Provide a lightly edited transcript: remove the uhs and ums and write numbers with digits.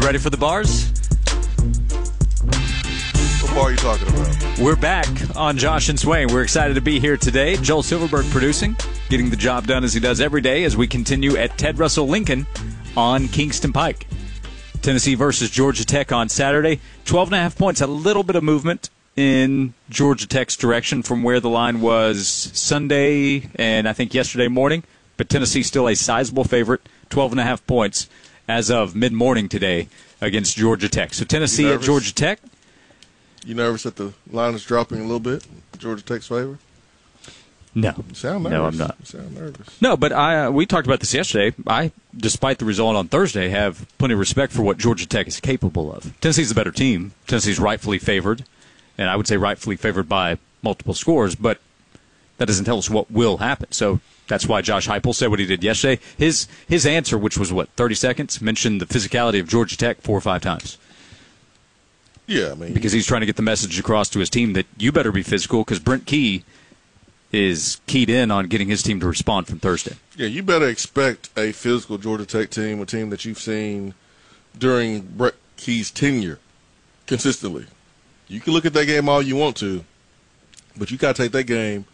ready for the bars? What bar are you talking about? We're back on Josh and Swain. We're excited to be here today. Joel Silverberg producing, getting the job done as he does every day as we continue at Ted Russell Lincoln on Kingston Pike. Tennessee versus Georgia Tech on Saturday. 12.5 points, a little bit of movement in Georgia Tech's direction from where the line was Sunday and I think yesterday morning. But Tennessee still a sizable favorite, 12.5 points as of mid-morning today against Georgia Tech. So Tennessee at Georgia Tech. You nervous that the line is dropping a little bit in Georgia Tech's favor? No. You sound nervous. No, I'm not. You sound nervous. No, but we talked about this yesterday. I, despite the result on Thursday, have plenty of respect for what Georgia Tech is capable of. Tennessee's a better team. Tennessee's rightfully favored, and I would say rightfully favored by multiple scores, but that doesn't tell us what will happen. So that's why Josh Heupel said what he did yesterday. His answer, which was, 30 seconds, mentioned the physicality of Georgia Tech 4 or 5 times. Yeah, I mean. Because he's trying to get the message across to his team that you better be physical because Brent Key is keyed in on getting his team to respond from Thursday. Yeah, you better expect a physical Georgia Tech team, a team that you've seen during Brent Key's tenure consistently. You can look at that game all you want to, but you got to take that game